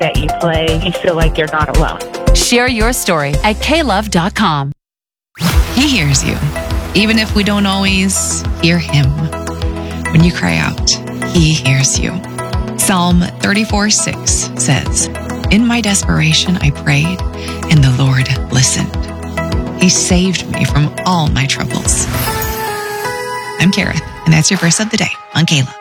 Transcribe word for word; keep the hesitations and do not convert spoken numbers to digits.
that you play, you feel like you're not alone. Share your story at k love dot com. He hears you, even if we don't always hear him. When you cry out, he hears you. Psalm thirty-four six says, "In my desperation I prayed, and the Lord listened. He saved me from all my troubles." I'm Kareth, and that's your verse of the day on K Love.